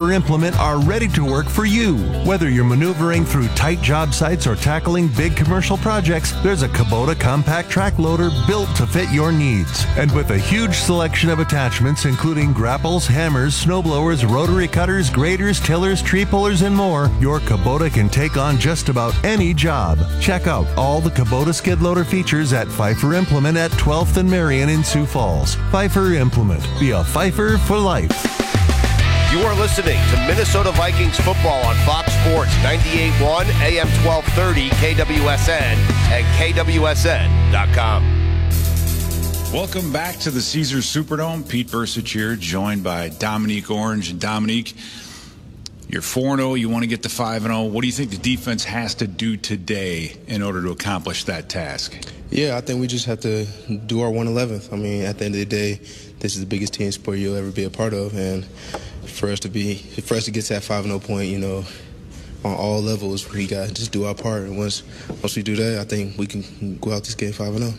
Pfeiffer Implement are ready to work for you. Whether you're maneuvering through tight job sites or tackling big commercial projects, there's a Kubota compact track loader built to fit your needs. And with a huge selection of attachments, including grapples, hammers, snowblowers, rotary cutters, graders, tillers, tree pullers, and more, your Kubota can take on just about any job. Check out all the Kubota skid loader features at Pfeiffer Implement at 12th and Marion in Sioux Falls. Pfeiffer Implement. Be a Pfeiffer for life. You are listening to Minnesota Vikings football on Fox Sports 98.1 AM 1230 KWSN and KWSN.com. Welcome back to the Caesars Superdome. Pete Bercich here, joined by Dominique Orange. And Dominique, you're 4-0. You want to get to 5-0. What do you think the defense has to do today in order to accomplish that task? Yeah, I think we just have to do our 111th. I mean, at the end of the day, this is the biggest team sport you'll ever be a part of, and for us to get to that 5-0 point, you know, on all levels, we got to just do our part. And once we do that, I think we can go out this game 5-0.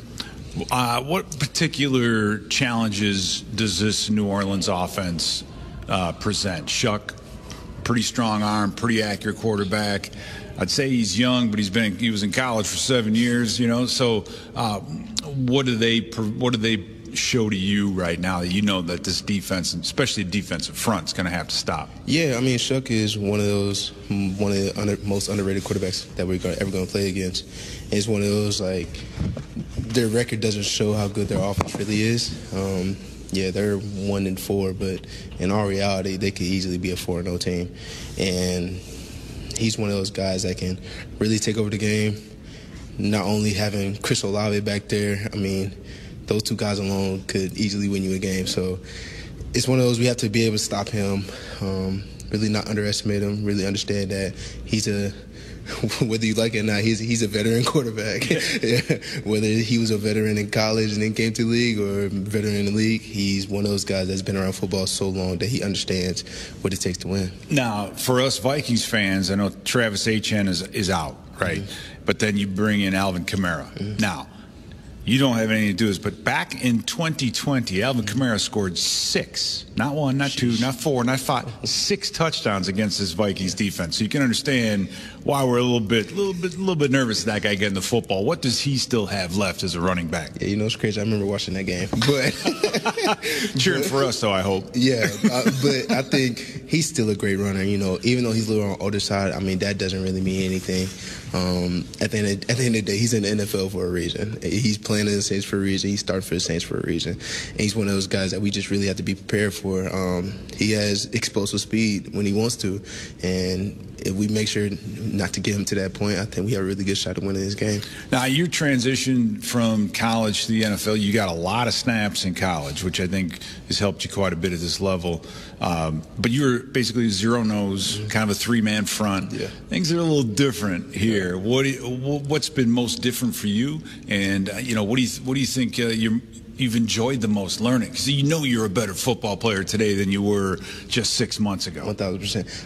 What particular challenges does this New Orleans offense present? Shuck, pretty strong arm, pretty accurate quarterback. I'd say he's young, but he was in college for 7 years, you know. So, what do they show to you right now that you know that this defense, especially the defensive front, is going to have to stop? Yeah, I mean, Shuck is one of the most underrated quarterbacks that we're ever going to play against. And it's one of those, like, their record doesn't show how good their offense really is. Yeah, they're 1-4, but in all reality, they could easily be a 4-0 team. And he's one of those guys that can really take over the game. Not only having Chris Olave back there, I mean, those two guys alone could easily win you a game. So it's one of those we have to be able to stop him, really not underestimate him, really understand that he's whether you like it or not, he's a veteran quarterback. Yeah. Whether he was a veteran in college and then came to the league or a veteran in the league, he's one of those guys that's been around football so long that he understands what it takes to win. Now, for us Vikings fans, I know Travis Etienne is out, right? Mm-hmm. But then you bring in Alvin Kamara. Mm-hmm. Now, you don't have anything to do with this, but back in 2020, Alvin Kamara scored 6, not 1, not 2, not 4, not 5, 6 touchdowns against this Vikings defense. So you can understand why we're a little bit nervous that guy getting the football. What does he still have left as a running back? Yeah, you know, it's crazy. I remember watching that game, but cheering for us, though, I hope. Yeah, but I think he's still a great runner. You know, even though he's a little on the older side, I mean, that doesn't really mean anything. At the end of the day, he's in the NFL for a reason. He's playing in the Saints for a reason. He's starting for the Saints for a reason. And he's one of those guys that we just really have to be prepared for. He has explosive speed when he wants to. And if we make sure not to get him to that point, I think we have a really good shot at winning this game. Now, your transition from college to the NFL, you got a lot of snaps in college, which I think has helped you quite a bit at this level. But you were basically zero-nose, kind of a three-man front. Yeah. Things are a little different here. What's been most different for you? And, what do you think you've enjoyed the most learning? Because you know you're a better football player today than you were just 6 months ago. 1,000%.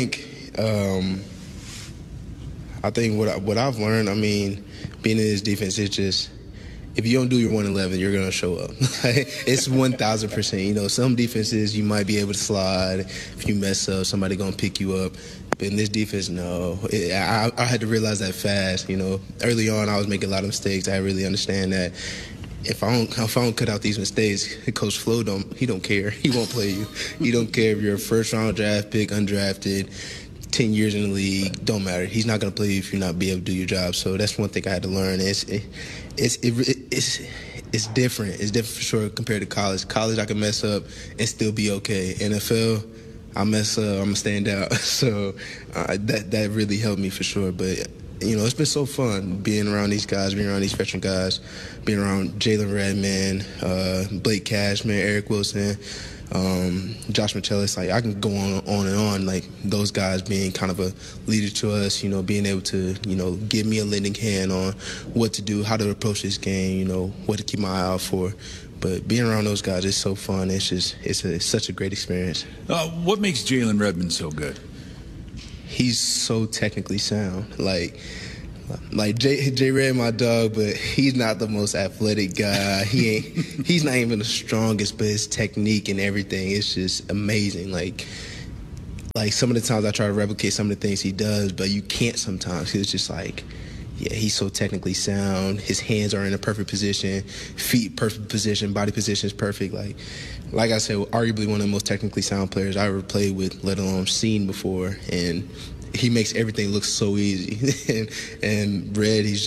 I think what I've learned, I mean, being in this defense, it's just, if you don't do your 111, you're going to show up. It's 1,000%. You know, some defenses you might be able to slide. If you mess up, somebody going to pick you up. But in this defense, no. I had to realize that fast. You know, early on I was making a lot of mistakes. I really understand that. If I don't cut out these mistakes, Coach Flo he don't care. He won't play you. He don't care if you're a first-round draft pick, undrafted, 10 years in the league, don't matter. He's not going to play you if you're not be able to do your job. So that's one thing I had to learn. It's different. It's different for sure compared to college. College, I can mess up and still be okay. NFL, I mess up, I'm going to stand out. So that really helped me for sure. But, you know, it's been so fun being around these guys, being around these veteran guys, being around Jalen Redmond, Blake Cashman, Eric Wilson, Josh Metellus. Like, I can go on and on, like those guys being kind of a leader to us, you know, being able to, you know, give me a lending hand on what to do, how to approach this game, you know, what to keep my eye out for. But being around those guys is so fun. It's such a great experience. What makes Jalen Redmond so good? He's so technically sound. Like J Red, my dog, but he's not the most athletic guy. He's not even the strongest, but his technique and everything is just amazing. Like, like some of the times I try to replicate some of the things he does, but you can't sometimes. It's just like, yeah, he's so technically sound. His hands are in a perfect position, feet perfect position, body position is perfect. Like I said, arguably one of the most technically sound players I ever played with, let alone seen before. And he makes everything look so easy. and Red, he's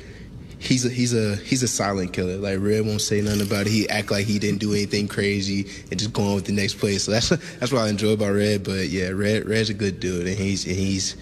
a silent killer. Like, Red won't say nothing about it. He act like he didn't do anything crazy and just go on with the next play. So that's what I enjoy about Red. But yeah, Red's a good dude, and he's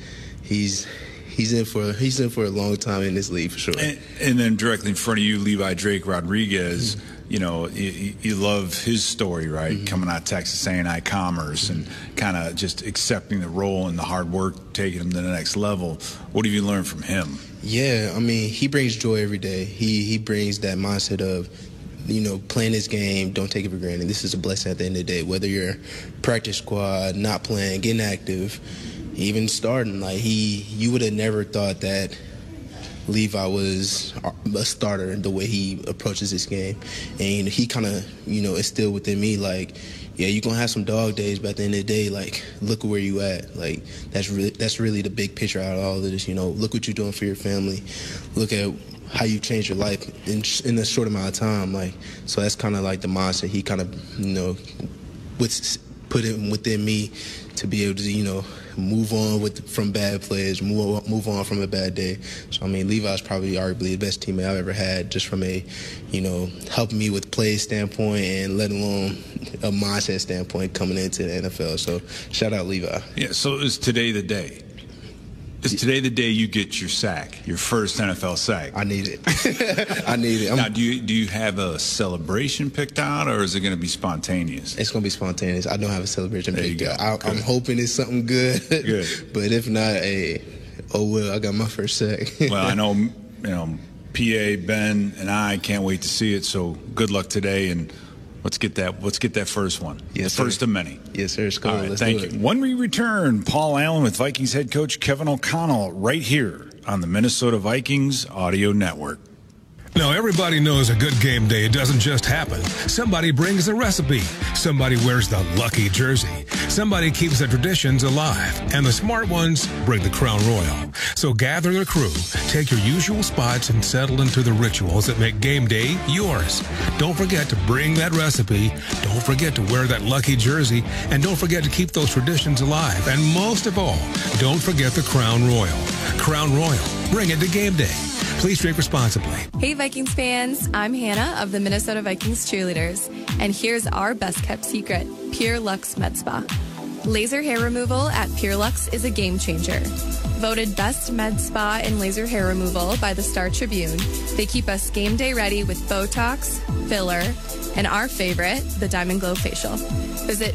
in for a long time in this league for sure. And then directly in front of you, Levi Drake Rodriguez. Mm-hmm. You know, you love his story, right? Mm-hmm. Coming out of Texas A&I Commerce and kind of just accepting the role and the hard work, taking him to the next level. What have you learned from him? Yeah, I mean, he brings joy every day. He brings that mindset of, you know, playing this game, don't take it for granted. This is a blessing at the end of the day. Whether you're practice squad, not playing, getting active, even starting, like you would have never thought that Levi was a starter the way he approaches this game. And he kind of, you know, instilled within me, like, yeah, you're going to have some dog days, but at the end of the day, like, look where you at. Like, that's really the big picture out of all of this, you know. Look what you're doing for your family. Look at how you changed your life in a short amount of time. Like, so that's kind of like the mindset he kind of, you know, put it within me to be able to, you know, move on from bad players, move on from a bad day. So, I mean, Levi's probably arguably the best teammate I've ever had, just from a, you know, helping me with play standpoint and let alone a mindset standpoint coming into the NFL. So, shout out Levi. Yeah, so is today the day? Is today the day you get your sack, your first NFL sack? I need it. I need it. Now, do you have a celebration picked out, or is it going to be spontaneous? It's going to be spontaneous. I don't have a celebration picked out. I'm hoping it's something good. Good. But if not, hey, oh well, I got my first sack. Well, I know, you know, PA, Ben, and I can't wait to see it. So good luck today, and let's get that first one. Yes, the first of many. Yes, sir. All right, thank you. When we return, Paul Allen with Vikings head coach Kevin O'Connell right here on the Minnesota Vikings Audio Network. Now, everybody knows a good game day doesn't just happen. Somebody brings a recipe. Somebody wears the lucky jersey. Somebody keeps the traditions alive. And the smart ones bring the Crown Royal. So gather the crew, take your usual spots, and settle into the rituals that make game day yours. Don't forget to bring that recipe. Don't forget to wear that lucky jersey. And don't forget to keep those traditions alive. And most of all, don't forget the Crown Royal. Crown Royal. Bring it to game day. Please drink responsibly. Hey, Vikings fans. I'm Hannah of the Minnesota Vikings Cheerleaders. And here's our best-kept secret, Pure Luxe Med Spa. Laser hair removal at Pure Luxe is a game changer. Voted best med spa in laser hair removal by the Star Tribune, they keep us game day ready with Botox, filler, and our favorite, the Diamond Glow Facial. Visit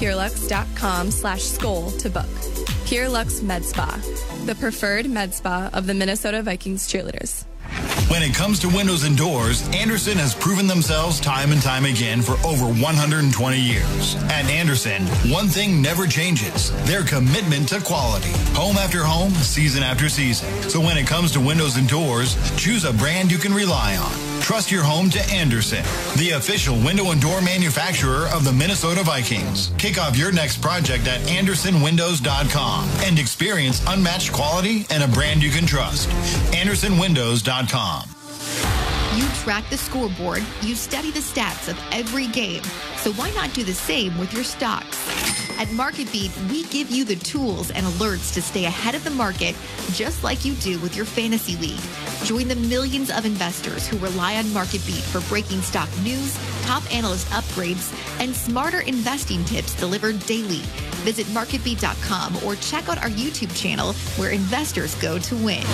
mypurelux.com/skull to book. Pure Luxe Med Spa, the preferred med spa of the Minnesota Vikings cheerleaders. When it comes to windows and doors, Andersen has proven themselves time and time again for over 120 years. At Andersen, one thing never changes: their commitment to quality. Home after home, season after season. So when it comes to windows and doors, choose a brand you can rely on. Trust your home to Andersen, the official window and door manufacturer of the Minnesota Vikings. Kick off your next project at AndersonWindows.com and experience unmatched quality and a brand you can trust. AndersonWindows.com. You track the scoreboard, you study the stats of every game. So why not do the same with your stocks? At MarketBeat, we give you the tools and alerts to stay ahead of the market, just like you do with your fantasy league. Join the millions of investors who rely on MarketBeat for breaking stock news, top analyst upgrades, and smarter investing tips delivered daily. Visit MarketBeat.com or check out our YouTube channel where investors go to win.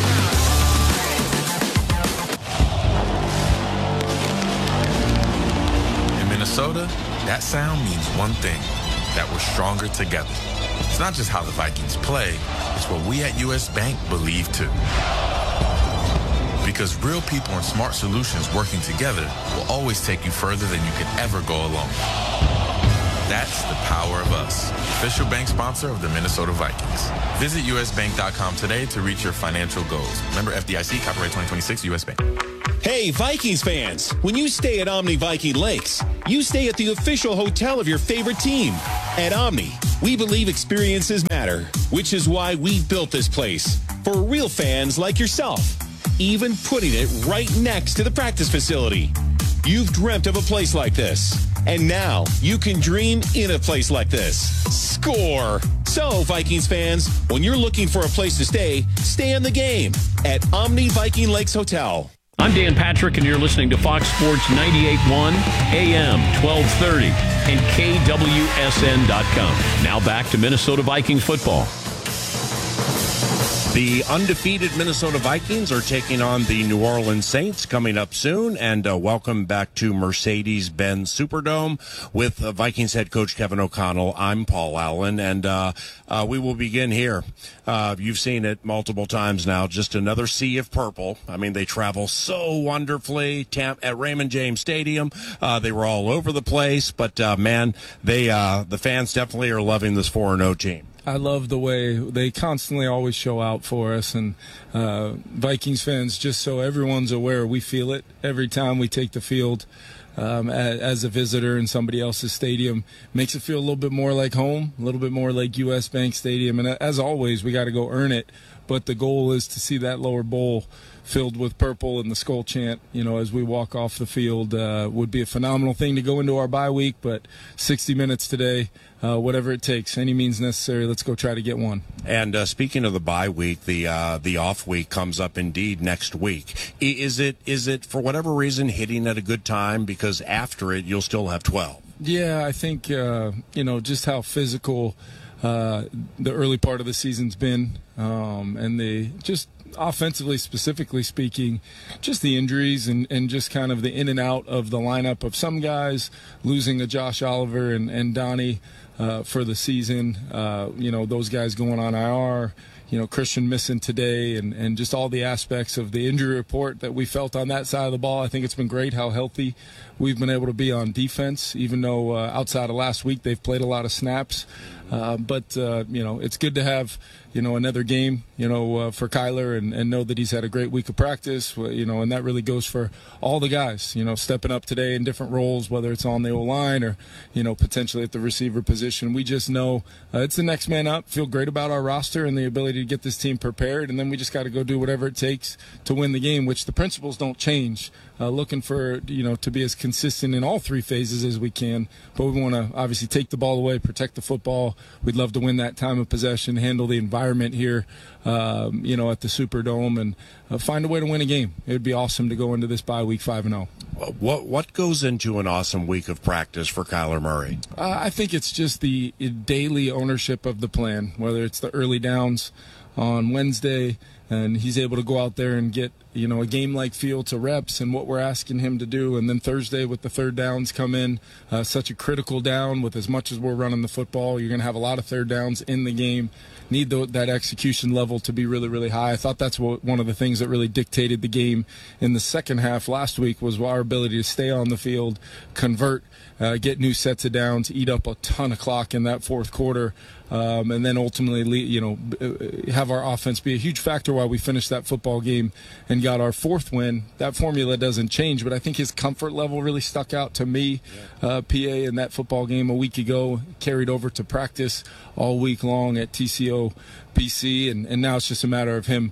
Minnesota, that sound means one thing, that we're stronger together. It's not just how the Vikings play, it's what we at U.S. Bank believe too. Because real people and smart solutions working together will always take you further than you could ever go alone. That's the power of us. Official bank sponsor of the Minnesota Vikings. Visit usbank.com today to reach your financial goals. Member FDIC, copyright 2026, U.S. Bank. Hey, Vikings fans, when you stay at Omni Viking Lakes, you stay at the official hotel of your favorite team. At Omni, we believe experiences matter, which is why we built this place for real fans like yourself, even putting it right next to the practice facility. You've dreamt of a place like this, and now you can dream in a place like this. Score! So, Vikings fans, when you're looking for a place to stay in the game at Omni Viking Lakes Hotel. I'm Dan Patrick, and you're listening to Fox Sports 98.1 AM 1230 and KWSN.com. Now back to Minnesota Vikings football. The undefeated Minnesota Vikings are taking on the New Orleans Saints coming up soon. And welcome back to Mercedes-Benz Superdome with Vikings head coach Kevin O'Connell. I'm Paul Allen, and we will begin here. You've seen it multiple times now, just another sea of purple. I mean, they travel so wonderfully at Raymond James Stadium. They were all over the place, but man, the fans definitely are loving this 4-0 team. I love the way they constantly always show out for us, and Vikings fans, just so everyone's aware, we feel it every time we take the field as a visitor in somebody else's stadium. Makes it feel a little bit more like home, a little bit more like U.S. Bank Stadium, and as always, we got to go earn it, but the goal is to see that lower bowl filled with purple and the skull chant, as we walk off the field. Would be a phenomenal thing to go into our bye week, but 60 minutes today, whatever it takes, any means necessary, let's go try to get one. And speaking of the bye week, the off week comes up indeed next week. Is it for whatever reason hitting at a good time, because after it you'll still have 12? Yeah, I think just how physical the early part of the season's been, and just offensively, specifically speaking, just the injuries and just kind of the in and out of the lineup of some guys, losing a Josh Oliver and Donnie for the season, those guys going on IR, Christian missing today, and just all the aspects of the injury report that we felt on that side of the ball. I think it's been great how healthy we've been able to be on defense, even though outside of last week they've played a lot of snaps. But it's good to have, another game, for Kyler and know that he's had a great week of practice, and that really goes for all the guys, stepping up today in different roles, whether it's on the O-line or, potentially at the receiver position. We just know it's the next man up, feel great about our roster and the ability to get this team prepared, and then we just got to go do whatever it takes to win the game, which the principles don't change. Looking for, to be as consistent in all three phases as we can, but we want to obviously take the ball away, protect the football. We'd love to win that time of possession, handle the environment here, at the Superdome, and find a way to win a game. It would be awesome to go into this bye week 5-0. What goes into an awesome week of practice for Kyler Murray? I think it's just the daily ownership of the plan, whether it's the early downs on Wednesday, and he's able to go out there and get, a game-like feel to reps and what we're asking him to do. And then Thursday with the third downs come in, such a critical down with as much as we're running the football. You're going to have a lot of third downs in the game. Need that execution level to be really, really high. I thought that's one of the things that really dictated the game in the second half last week was our ability to stay on the field, convert, get new sets of downs, eat up a ton of clock in that fourth quarter, and then ultimately, have our offense be a huge factor while we finished that football game and got our fourth win. That formula doesn't change, but I think his comfort level really stuck out to me, PA, in that football game a week ago, carried over to practice all week long at TCO PC, and now it's just a matter of him,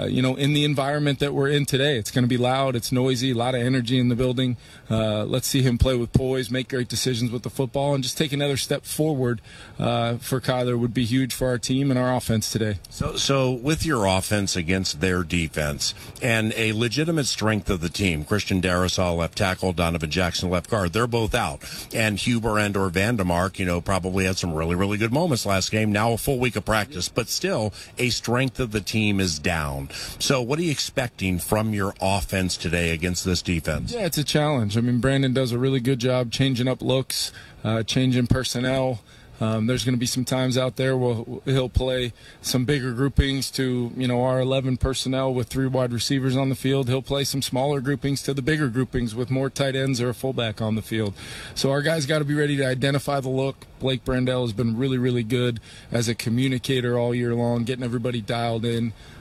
in the environment that we're in today. It's going to be loud, it's noisy, a lot of energy in the building. Let's see him play with poise, make great decisions with the football, and just take another step forward for Kyler would be huge for our team and our offense today. So with your offense against their defense and a legitimate strength of the team, Christian Darrisaw left tackle, Donovan Jackson left guard, they're both out, and Huber and or Vandemark, probably had some really, really good moments last game. Now a full week of practice, but still a strength of the team is down. So what are you expecting from your offense today against this defense? Yeah, it's a challenge. I mean, Brandon does a really good job changing up looks, changing personnel. There's going to be some times out there where he'll play some bigger groupings to, our 11 personnel with 3 wide receivers on the field. He'll play some smaller groupings to the bigger groupings with more tight ends or a fullback on the field. So our guys got to be ready to identify the look. Blake Brandel has been really, really good as a communicator all year long, getting everybody dialed in.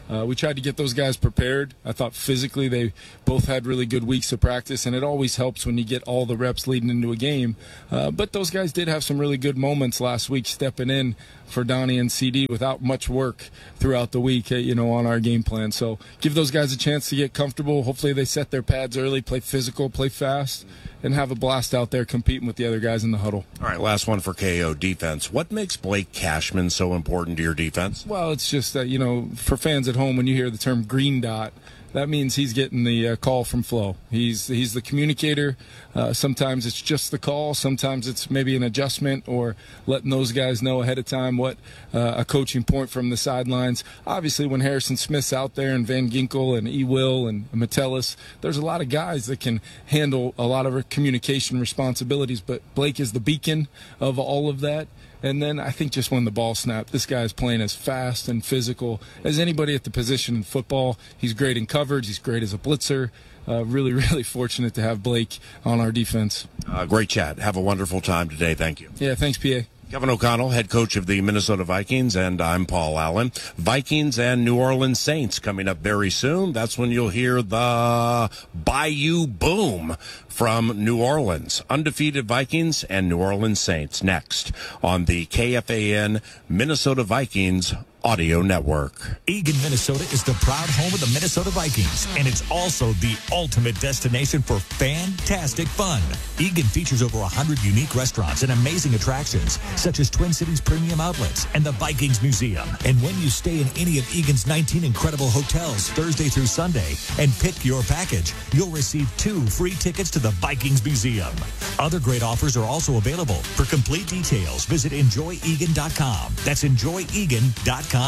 we tried to get those guys prepared. I thought physically they both had really good weeks of practice, and it always helps when you get all the reps leading into a game. But those guys did have some really good moments last week stepping in for Donnie and CD without much work throughout the week, on our game plan. So give those guys a chance to get comfortable. Hopefully they set their pads early, play physical, play fast, and have a blast out there competing with the other guys in the huddle. All right, last one for KO defense. What makes Blake Cashman so important to your defense? Well, it's just that, for fans at home, when you hear the term green dot, that means he's getting the call from Flo. He's the communicator. Sometimes it's just the call. Sometimes it's maybe an adjustment or letting those guys know ahead of time what a coaching point from the sidelines. Obviously, when Harrison Smith's out there and Van Ginkel and E. Will and Metellus, there's a lot of guys that can handle a lot of communication responsibilities, but Blake is the beacon of all of that. And then I think just when the ball snapped, this guy is playing as fast and physical as anybody at the position in football. He's great in coverage. He's great as a blitzer. Really, really fortunate to have Blake on our defense. Great chat. Have a wonderful time today. Thank you. Yeah, thanks, PA. Kevin O'Connell, head coach of the Minnesota Vikings, and I'm Paul Allen. Vikings and New Orleans Saints coming up very soon. That's when you'll hear the Bayou Boom from New Orleans. Undefeated Vikings and New Orleans Saints next on the KFAN Minnesota Vikings Audio Network. Eagan, Minnesota is the proud home of the Minnesota Vikings, and it's also the ultimate destination for fantastic fun. Eagan features over 100 unique restaurants and amazing attractions, such as Twin Cities Premium Outlets and the Vikings Museum. And when you stay in any of Eagan's 19 incredible hotels Thursday through Sunday and pick your package, you'll receive 2 free tickets to the Vikings Museum. Other great offers are also available. For complete details, visit enjoyegan.com. That's enjoyegan.com.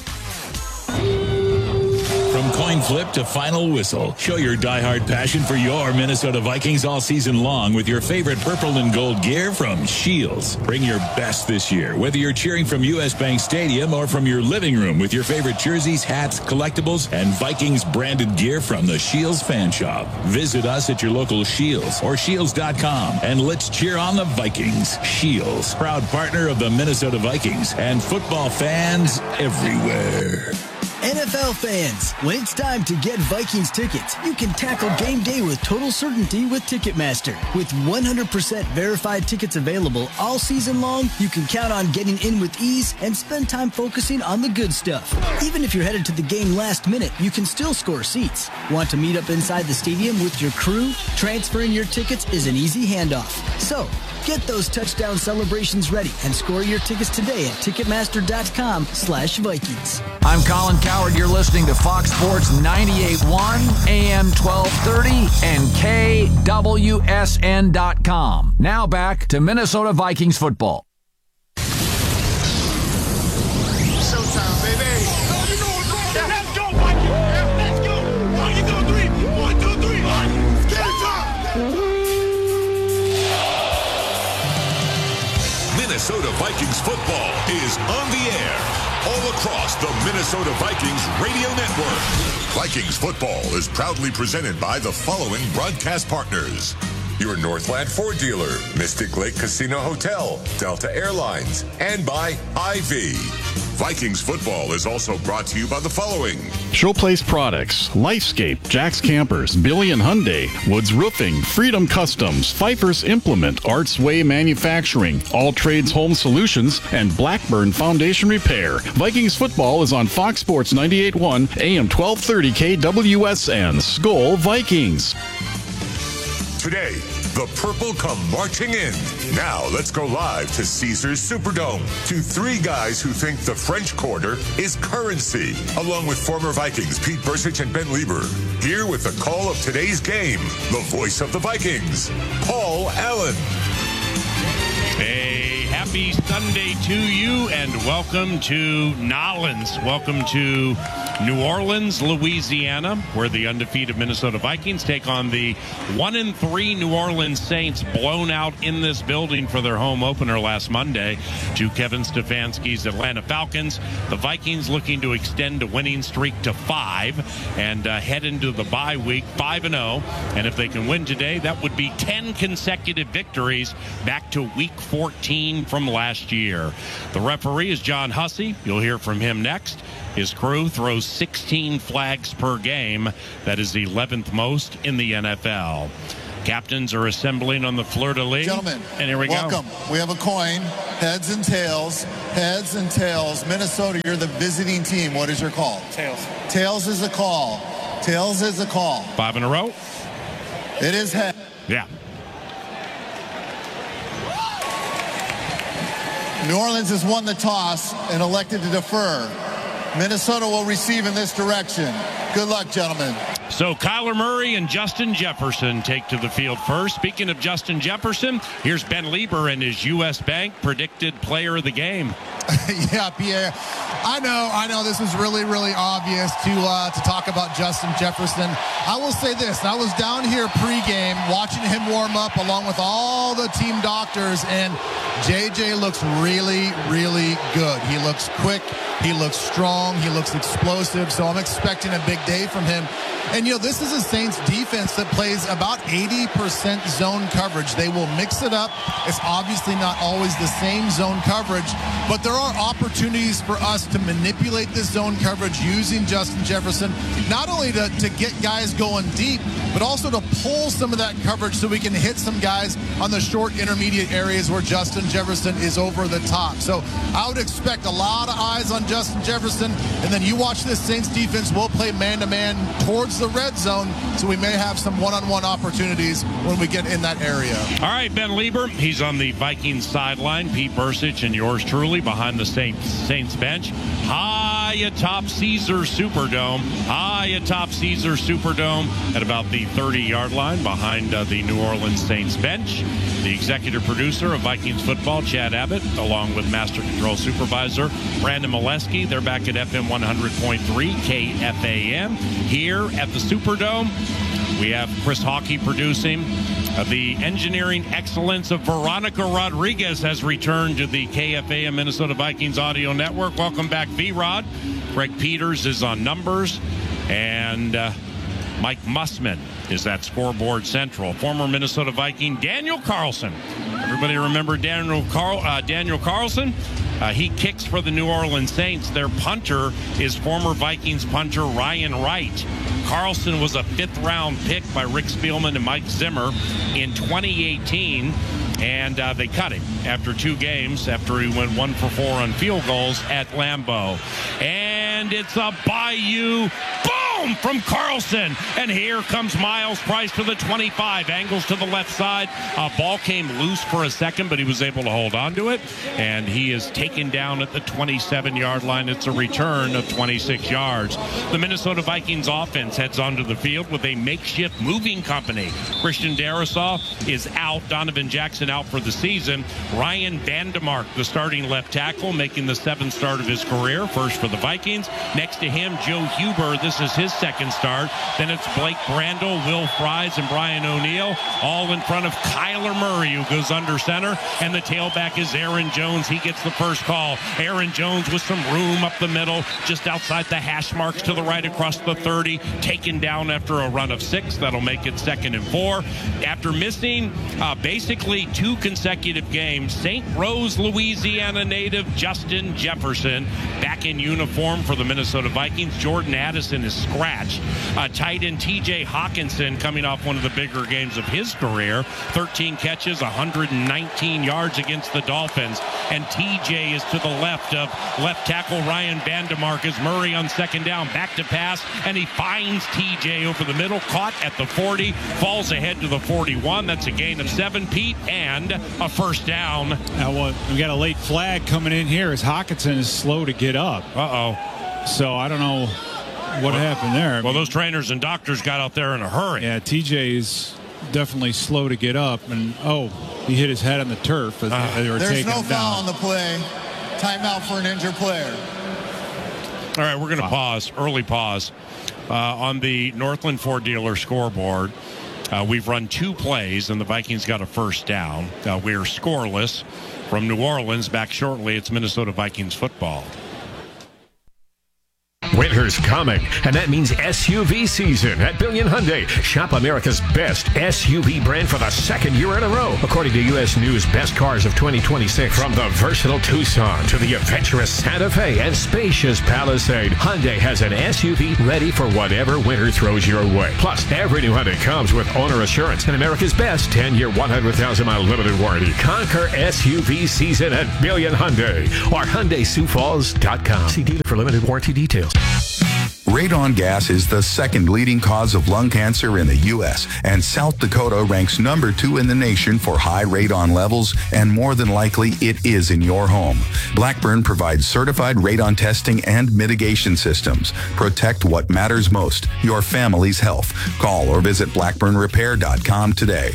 From coin flip to final whistle, show your diehard passion for your Minnesota Vikings all season long with your favorite purple and gold gear from Shields. Bring your best this year, whether you're cheering from US Bank Stadium or from your living room with your favorite jerseys, hats, collectibles, and Vikings branded gear from the Shields Fan Shop. Visit us at your local Shields or Shields.com and let's cheer on the Vikings. Shields, proud partner of the Minnesota Vikings and football fans everywhere. NFL fans, when it's time to get Vikings tickets, you can tackle game day with total certainty with Ticketmaster. With 100% verified tickets available all season long, you can count on getting in with ease and spend time focusing on the good stuff. Even if you're headed to the game last minute, you can still score seats. Want to meet up inside the stadium with your crew? Transferring your tickets is an easy handoff. So, get those touchdown celebrations ready and score your tickets today at Ticketmaster.com/Vikings. I'm Colin Coward. You're listening to Fox Sports 98.1, AM 1230, and KWSN.com. Now back to Minnesota Vikings football. Showtime, baby. Let's go, Vikings. Let's go. Vikings on 3. 1, 2, 3. Get it time. Minnesota Vikings football is on the air all across the Minnesota Vikings radio network. Vikings football is proudly presented by the following broadcast partners: your Northland Ford dealer, Mystic Lake Casino Hotel, Delta Airlines, and by Ivy. Vikings football is also brought to you by the following: Showplace Products, Lifescape, Jack's Campers, Billy and Hyundai, Woods Roofing, Freedom Customs, Pfeiffer's Implement, Arts Way Manufacturing, All Trades Home Solutions, and Blackburn Foundation Repair. Vikings football is on Fox Sports 98.1, AM 1230 KWSN. Skol Vikings. Today, the Purple come marching in. Now let's go live to Caesars Superdome to 3 guys who think the French Quarter is currency, along with former Vikings Pete Bursich and Ben Lieber. Here with the call of today's game, the voice of the Vikings, Paul Allen. Hey, happy Sunday to you, and welcome to Nolens. Welcome to New Orleans, Louisiana, where the undefeated Minnesota Vikings take on the 1-3 New Orleans Saints, blown out in this building for their home opener last Monday to Kevin Stefanski's Atlanta Falcons. The Vikings looking to extend a winning streak to 5 and head into the bye week 5-0. And if they can win today, that would be 10 consecutive victories back to week 14 from last year. The referee is John Hussey. You'll hear from him next. His crew throws 16 flags per game. That is the 11th most in the NFL. Captains are assembling on the fleur-de-lis. Gentlemen, and here we welcome. We have a coin, heads and tails. Heads and tails. Minnesota, you're the visiting team. What is your call? Tails. Tails is a call. Tails is a call. 5 in a row. It is head. Yeah. New Orleans has won the toss and elected to defer. Minnesota will receive in this direction. Good luck, gentlemen. So Kyler Murray and Justin Jefferson take to the field first. Speaking of Justin Jefferson, here's Ben Lieber and his U.S. Bank predicted player of the game. Yeah, Pierre. I know this is really, really obvious to talk about Justin Jefferson. I will say this. I was down here pregame watching him warm up along with all the team doctors, and JJ looks really, really good. He looks quick. He looks strong. He looks explosive. So I'm expecting a big day from him. And, this is a Saints defense that plays about 80% zone coverage. They will mix it up. It's obviously not always the same zone coverage, but there are opportunities for us to manipulate this zone coverage using Justin Jefferson, not only to get guys going deep, but also to pull some of that coverage so we can hit some guys on the short intermediate areas where Justin Jefferson is over the top. So I would expect a lot of eyes on Justin Jefferson, and then you watch this Saints defense. We'll play man-to-man towards the red zone, so we may have some one-on-one opportunities when we get in that area. All right, Ben Lieber, he's on the Vikings sideline. Pete Bursich and yours truly behind the Saints bench. High atop Caesar Superdome. High atop Caesar Superdome at about the 30-yard line behind the New Orleans Saints bench. The executive producer of Vikings football, Chad Abbott, along with Master Control Supervisor Brandon Molesky. They're back at FM 100.3 KFAN. Here at the Superdome, we have Chris Hawkey producing. The engineering excellence of Veronica Rodriguez has returned to the KFAN Minnesota Vikings audio network. Welcome back, V-Rod. Greg Peters is on numbers. And Mike Mussman is at Scoreboard Central. Former Minnesota Viking Daniel Carlson. Everybody remember Daniel Carlson? He kicks for the New Orleans Saints. Their punter is former Vikings punter Ryan Wright. Carlson was a 5th-round pick by Rick Spielman and Mike Zimmer in 2018, and they cut him after 2 games after he went 1 for 4 on field goals at Lambeau. And it's a Bayou boom from Carlson, and here comes Miles Price to the 25, angles to the left side. Ball came loose for a second, but he was able to hold on to it, and he is taken down at the 27-yard line. It's a return of 26 yards. The Minnesota Vikings offense heads onto the field with a makeshift moving company. Christian Darrisaw is out. Donovan Jackson out for the season. Ryan Vandemark, the starting left tackle, making the 7th start of his career, first for the Vikings. Next to him, Joe Huber. This is his 2nd start. Then it's Blake Brandel, Will Fries, and Brian O'Neill, all in front of Kyler Murray, who goes under center. And the tailback is Aaron Jones. He gets the first call. Aaron Jones with some room up the middle, just outside the hash marks to the right across the 30. Taken down after a run of 6. That'll make it 2nd and 4. After missing basically 2 consecutive games, St. Rose, Louisiana native Justin Jefferson back in uniform for the Minnesota Vikings. Jordan Addison is scratched. Tight end T.J. Hawkinson coming off one of the bigger games of his career. 13 catches, 119 yards against the Dolphins. And T.J. is to the left of left tackle Ryan Vandemark as Murray on 2nd down. Back to pass, and he finds T.J. over the middle. Caught at the 40. Falls ahead to the 41. That's a gain of 7, Pete, and a first down. We got a late flag coming in here as Hawkinson is slow to get up. So I don't know what happened there. Well, those trainers and doctors got out there in a hurry. Yeah, TJ is definitely slow to get up, and he hit his head on the turf as they were taking him down. There's no foul on the play. Timeout for an injured player. All right, we're going to pause, early pause. On the Northland Ford dealer scoreboard, we've run 2 plays, and the Vikings got a first down. We're scoreless. From New Orleans, back shortly, it's Minnesota Vikings football. Winter's coming, and that means SUV season at Billion Hyundai. Shop America's best SUV brand for the second year in a row, according to U.S. News Best Cars of 2026. From the versatile Tucson to the adventurous Santa Fe and spacious Palisade, Hyundai has an SUV ready for whatever winter throws your way. Plus, every new Hyundai comes with owner assurance and America's best 10-year, 100,000-mile limited warranty. Conquer SUV season at Billion Hyundai or HyundaiSiouxFalls.com. See dealer for limited warranty details. Radon gas is the second leading cause of lung cancer in the U.S., and South Dakota ranks number 2 in the nation for high radon levels, and more than likely it is in your home. Blackburn provides certified radon testing and mitigation systems. Protect what matters most, your family's health. Call or visit blackburnrepair.com today.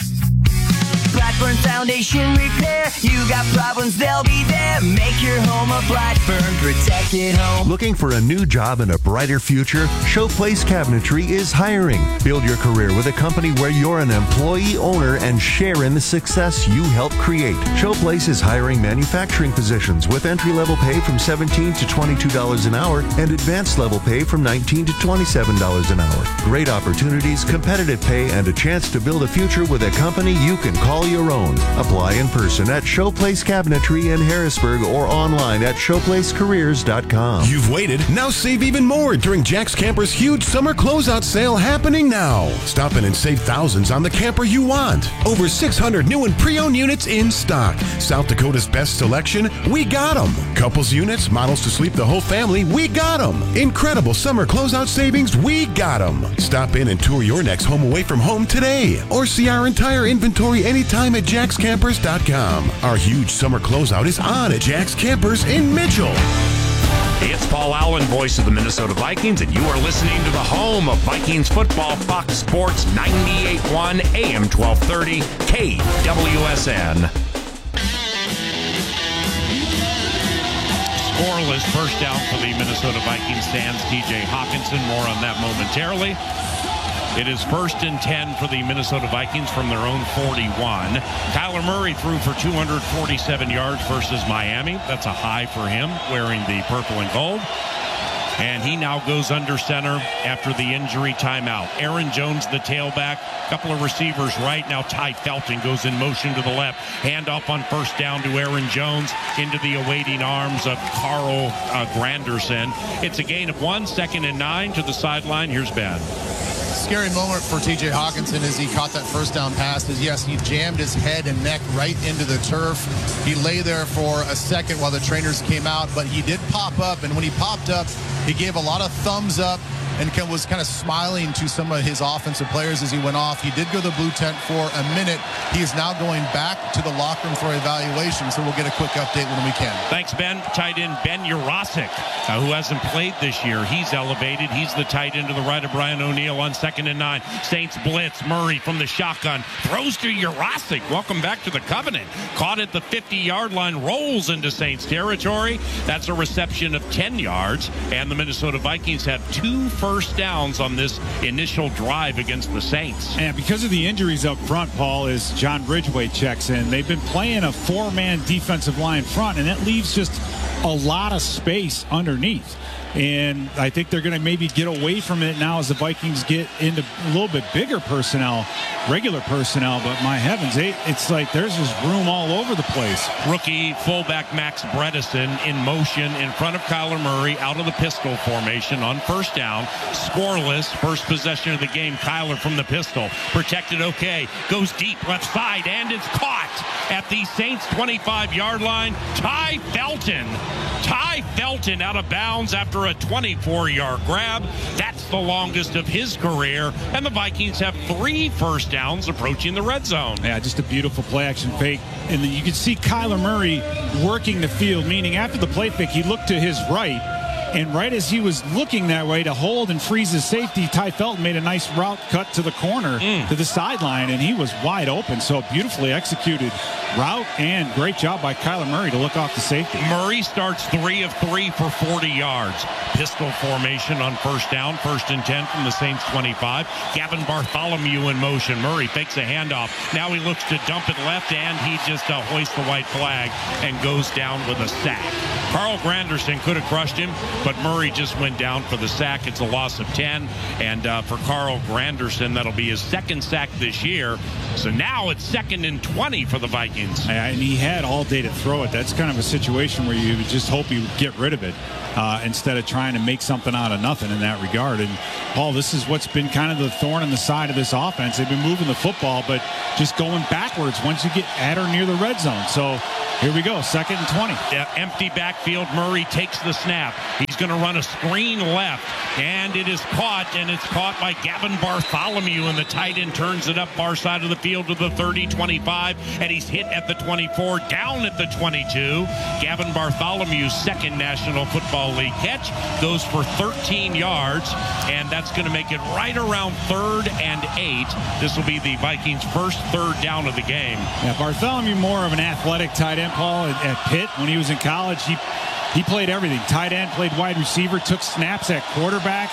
Blackburn Foundation Repair. You got problems, they'll be there. Make your home a Blackburn protected home. Looking for a new job and a brighter future? Showplace Cabinetry is hiring. Build your career with a company where you're an employee owner and share in the success you help create. Showplace is hiring manufacturing positions with entry-level pay from $17 to $22 an hour and advanced level pay from $19 to $27 an hour. Great opportunities, competitive pay, and a chance to build a future with a company you can call your own. Apply in person at Showplace Cabinetry in Harrisburg or online at showplacecareers.com. You've waited. Now save even more during Jack's Camper's huge summer closeout sale happening now. Stop in and save thousands on the camper you want. Over 600 new and pre-owned units in stock. South Dakota's best selection, we got them. Couples units, models to sleep the whole family, we got them. Incredible summer closeout savings, we got them. Stop in and tour your next home away from home today. Or see our entire inventory anytime at jackscampers.com. Our huge summer closeout is on at Jack's Campers in Mitchell. It's Paul Allen, voice of the Minnesota Vikings, and you are listening to the home of Vikings football, Fox Sports 98.1 AM 1230 KWSN. Scoreless first down for the Minnesota Vikings stands TJ Hawkinson. More on that momentarily. It is 1st and 10 for the Minnesota Vikings from their own 41. Kyler Murray threw for 247 yards versus Miami. That's a high for him, wearing the purple and gold. And he now goes under center after the injury timeout. Aaron Jones, the tailback. Couple of receivers right now. Ty Felton goes in motion to the left. Handoff on first down to Aaron Jones into the awaiting arms of Carl Granderson. It's a gain of 1, 2nd and 9 to the sideline. Here's Ben. Scary moment for TJ Hawkinson as he caught that first down pass. Yes, he jammed his head and neck right into the turf. He lay there for a second while the trainers came out, but he did pop up, and when he popped up, he gave a lot of thumbs up and was kind of smiling to some of his offensive players as he went off. He did go to the blue tent for a minute. He is now going back to the locker room for evaluation, so we'll get a quick update when we can. Thanks, Ben. Tight end Ben Urasic, who hasn't played this year. He's elevated. He's the tight end to the right of Brian O'Neill on 2nd and 9. Saints blitz. Murray from the shotgun. Throws to Urasic. Welcome back to the Covenant. Caught at the 50-yard line. Rolls into Saints territory. That's a reception of 10 yards. And the Minnesota Vikings have 2 first downs on this initial drive against the Saints. And because of the injuries up front, Paul, as John Ridgeway checks in, they've been playing a 4-man defensive line front, and that leaves just a lot of space underneath. And I think they're going to maybe get away from it now as the Vikings get into a little bit bigger personnel, regular personnel. But my heavens, it's like there's just room all over the place. Rookie fullback Max Bredesen in motion in front of Kyler Murray out of the pistol formation on first down. Scoreless, first possession of the game. Kyler from the pistol. Protected okay. Goes deep left side, and it's caught at the Saints 25-yard line. Ty Felton out of bounds after a 24-yard grab. That's the longest of his career, and the Vikings have 3 first downs approaching the red zone. Yeah, just a beautiful play-action fake. And then you can see Kyler Murray working the field, meaning after the play fake, he looked to his right, and right as he was looking that way to hold and freeze his safety, Ty Felton made a nice route cut to the corner, to the sideline, and he was wide open. So beautifully executed route, and great job by Kyler Murray to look off the safety. Murray starts 3 of 3 for 40 yards. Pistol formation on first down, 1st and 10 from the Saints 25. Gavin Bartholomew in motion. Murray fakes a handoff. Now he looks to dump it left, and he just hoists the white flag and goes down with a sack. Carl Granderson could have crushed him, but Murray just went down for the sack. It's a loss of 10, and for Carl Granderson, that'll be his 2nd sack this year. So now it's 2nd and 20 for the Vikings. And he had all day to throw it. That's kind of a situation where you just hope you get rid of it instead of trying to make something out of nothing in that regard. And, Paul, this is what's been kind of the thorn in the side of this offense. They've been moving the football, but just going backwards once you get at or near the red zone. So here we go, 2nd and 20. Empty backfield. Murray takes the snap. He's going to run a screen left, and it is caught, and it's caught by Gavin Bartholomew, and the tight end turns it up far side of the field to the 30, 25, and he's hit at the 24, down at the 22. Gavin Bartholomew's 2nd National Football League catch goes for 13 yards, and that's going to make it right around 3rd and 8. This will be the Vikings' first 3rd down of the game. Yeah, Bartholomew more of an athletic tight end, Paul. At Pitt, when he was in college, he played everything. Tight end, played wide receiver, took snaps at quarterback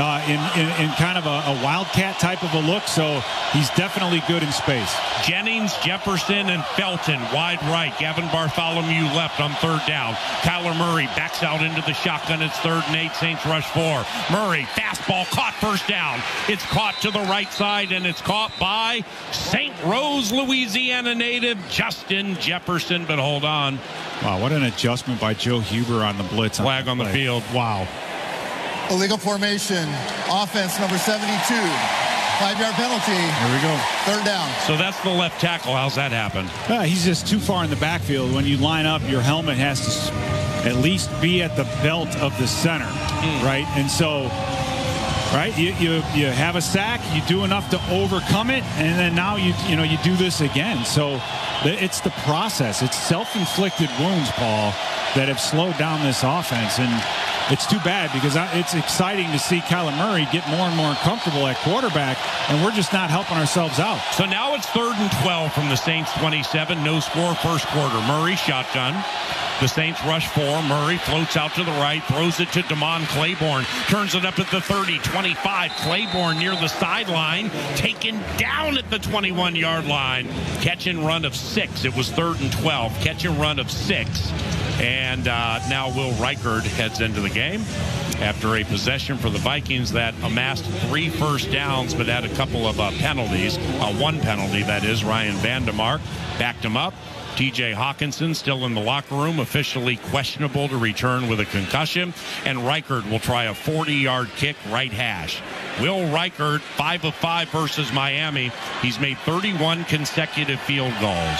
in kind of a wildcat type of a look. So he's definitely good in space. Jennings, Jefferson, and Felton wide right. Gavin Bartholomew left on 3rd down. Kyler Murray backs out into the shotgun. It's 3rd and 8. Saints rush 4. Murray, fastball, caught, 1st down. It's caught to the right side, and it's caught by St. Rose, Louisiana native Justin Jefferson. But hold on. Wow, what an adjustment by Joe Huber on the blitz. Flag on the field. Wow. Illegal formation. Offense number 72. 5-yard penalty. Here we go. 3rd down. So that's the left tackle. How's that happen? He's just too far in the backfield. When you line up, your helmet has to at least be at the belt of the center, right? And so, right, you have a sack, you do enough to overcome it, and then now you do this again. So it's the process. It's self-inflicted wounds, Paul, that have slowed down this offense. And it's too bad because it's exciting to see Kyler Murray get more and more comfortable at quarterback, and we're just not helping ourselves out. So now it's 3rd and 12 from the Saints 27. No score, 1st quarter. Murray shotgun. The Saints rush 4. Murray floats out to the right, throws it to Damon Claiborne, turns it up at the 30, 25. Claiborne near the sideline, taken down at the 21-yard line. Catch and run of 6. It was 3rd and 12. Catch and run of 6. And now Will Reichard heads into the game after a possession for the Vikings that amassed 3 first downs but had a couple of penalties. One penalty, that is. Ryan Vandemark backed him up. TJ Hawkinson still in the locker room, officially questionable to return with a concussion. And Reichard will try a 40-yard kick right hash. Will Reichard, 5 of 5 versus Miami. He's made 31 consecutive field goals.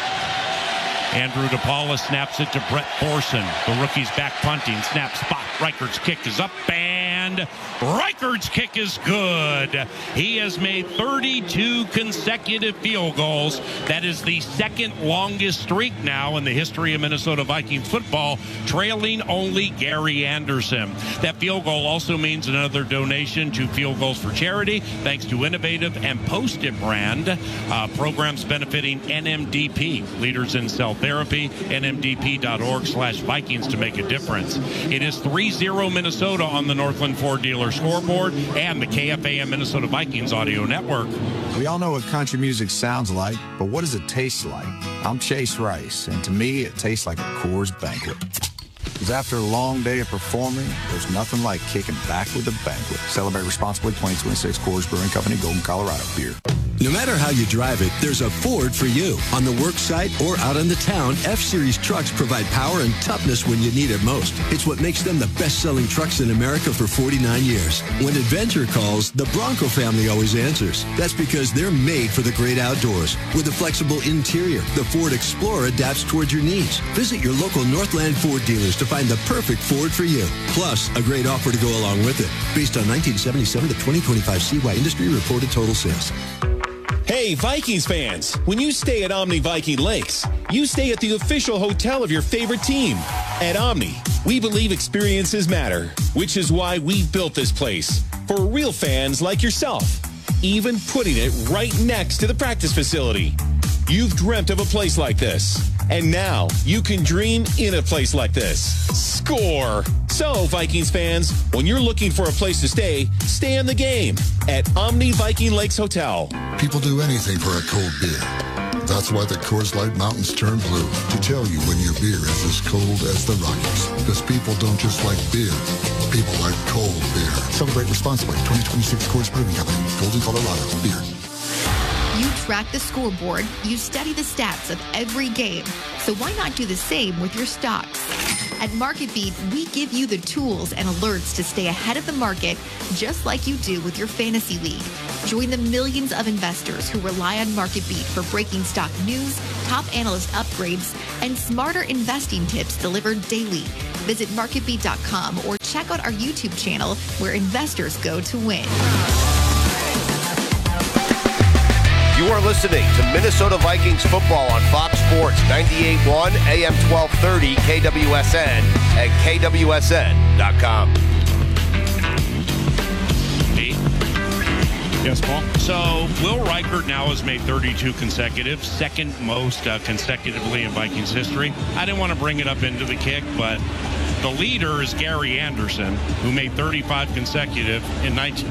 Andrew DePaula snaps it to Brett Thorson. The rookie's back punting. Snap spot. Reichard's kick is up, and Reichard's kick is good. He has made 32 consecutive field goals. That is the 2nd longest streak now in the history of Minnesota Vikings football, trailing only Gary Anderson. That field goal also means another donation to Field Goals for Charity, thanks to innovative and Post-it brand programs benefiting NMDP, Leaders in Cell Therapy, nmdp.org/Vikings to make a difference. It is 3-0 Minnesota on the Northland Ford Dealer scoreboard and the KFAN Minnesota Vikings audio network. We all know what country music sounds like, but what does it taste like? I'm Chase Rice, and to me, it tastes like a Coors Banquet. Because after a long day of performing, there's nothing like kicking back with a banquet. Celebrate responsibly. 2026 Coors Brewing Company, Golden, Colorado. Beer. No matter how you drive it, there's a Ford for you. On the work site or out on the town, F-Series trucks provide power and toughness when you need it most. It's what makes them the best-selling trucks in America for 49 years. When adventure calls, the Bronco family always answers. That's because they're made for the great outdoors. With a flexible interior, the Ford Explorer adapts towards your needs. Visit your local Northland Ford dealers to find the perfect Ford for you. Plus, a great offer to go along with it. Based on 1977 to 2025 CY Industry reported total sales. Hey, Vikings fans, when you stay at Omni Viking Lakes, you stay at the official hotel of your favorite team. At Omni, we believe experiences matter, which is why we built this place for real fans like yourself, even putting it right next to the practice facility. You've dreamt of a place like this. And now you can dream in a place like this. Score! So, Vikings fans, when you're looking for a place to stay in the game at Omni Viking Lakes Hotel. People do anything for a cold beer. That's why the Coors Light Mountains turn blue, to tell you when your beer is as cold as the Rockies. Because people don't just like beer. People like cold beer. Celebrate responsibly. 2026 Coors Brewing Company, Golden, Colorado. Beer. You track the scoreboard, you study the stats of every game. So why not do the same with your stocks? At MarketBeat, we give you the tools and alerts to stay ahead of the market, just like you do with your fantasy league. Join the millions of investors who rely on MarketBeat for breaking stock news, top analyst upgrades, and smarter investing tips delivered daily. Visit MarketBeat.com or check out our YouTube channel where investors go to win. You are listening to Minnesota Vikings football on Fox Sports 98.1 AM 1230 KWSN and KWSN.com. Yes, Paul. So Will Reichert now has made 32 consecutive, second most consecutively in Vikings history. I didn't want to bring it up into the kick, but the leader is Gary Anderson, who made 35 consecutive in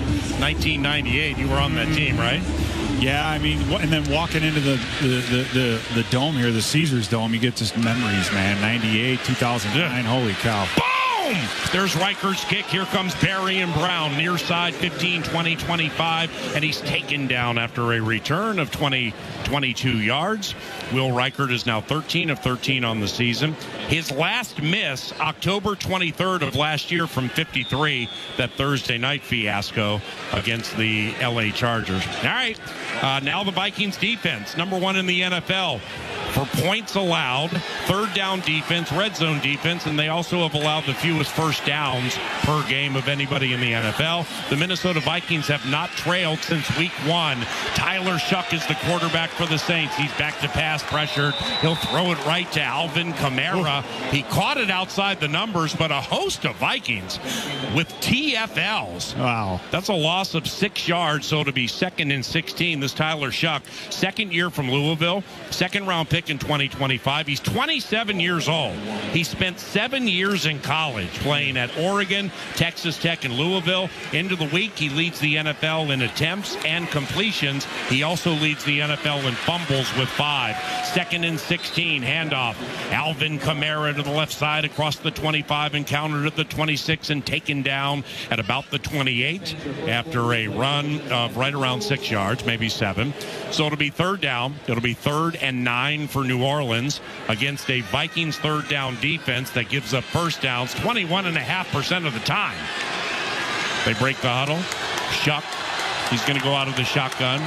1998. You were on that team, right? Yeah, I mean, and then walking into the dome here, the Caesars Dome, you get just memories, man. 98, 2009, holy cow. Boom! There's Reichert's kick. Here comes Barry and Brown, near side, 15, 20, 25, and he's taken down after a return of 22 yards. Will Reichert is now 13 of 13 on the season. His last miss, October 23rd of last year from 53, that Thursday night fiasco against the LA Chargers. All right, now the Vikings defense, number one in the NFL for points allowed, third down defense, red zone defense, and they also have allowed the fewest first downs per game of anybody in the NFL. The Minnesota Vikings have not trailed since week 1. Tyler Shuck is the quarterback for the Saints. He's back to pass, pressured. He'll throw it right to Alvin Kamara. He caught it outside the numbers, but a host of Vikings with TFLs. Wow. That's a loss of 6 yards, so to be second and 16. This Tyler Shuck, second year from Louisville, second round pick in 2025. He's 27 years old. He spent 7 years in college playing at Oregon, Texas Tech, and Louisville. Into the week, he leads the NFL in attempts and completions. He also leads the NFL in fumbles with 5. Second and 16, handoff. Alvin Kamara to the left side across the 25, encountered at the 26 and taken down at about the 28 after a run of right around 6 yards, maybe 7. So it'll be third down. It'll be 3rd and 9 for New Orleans against a Vikings third down defense that gives up first downs 21.5% of the time. They break the huddle. Shuck, he's going to go out of the shotgun.